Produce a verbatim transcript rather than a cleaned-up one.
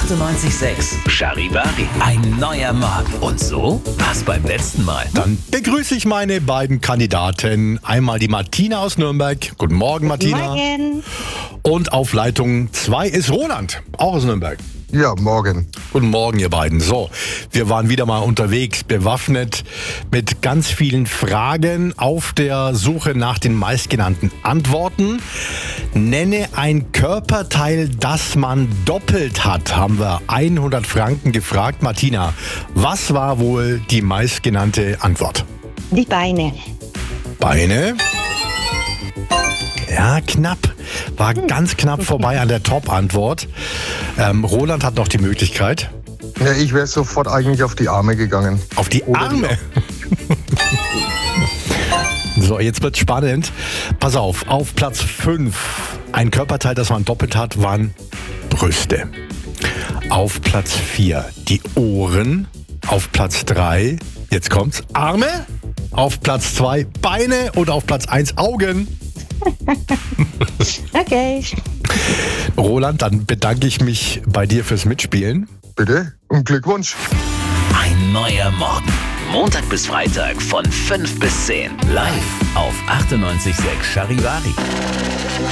achtundneunzig Komma sechs Charivari. Ein neuer Morgen. Und so war's beim letzten Mal. Dann begrüße ich meine beiden Kandidaten. Einmal die Martina aus Nürnberg. Guten Morgen, Martina. Morgen. Und auf Leitung zwei ist Roland, auch aus Nürnberg. Ja, morgen. Guten Morgen, ihr beiden. So, wir waren wieder mal unterwegs, bewaffnet mit ganz vielen Fragen auf der Suche nach den meistgenannten Antworten. Nenne ein Körperteil, das man doppelt hat, haben wir hundert Franken gefragt. Martina, was war wohl die meistgenannte Antwort? Die Beine. Beine? Ja, knapp. War ganz knapp vorbei an der Top-Antwort. Ähm, Roland hat noch die Möglichkeit. Ja, ich wäre sofort eigentlich auf die Arme gegangen. Auf die Oder Arme? So, jetzt wird's spannend. Pass auf, auf Platz fünf, ein Körperteil, das man doppelt hat, waren Brüste. Auf Platz vier die Ohren. Auf Platz drei, jetzt kommt's, Arme. Auf Platz zwei Beine und auf Platz eins Augen. Okay. Roland, dann bedanke ich mich bei dir fürs Mitspielen. Bitte und Glückwunsch. Ein neuer Morgen. Montag bis Freitag von fünf bis zehn. Live auf achtundneunzig Komma sechs Charivari.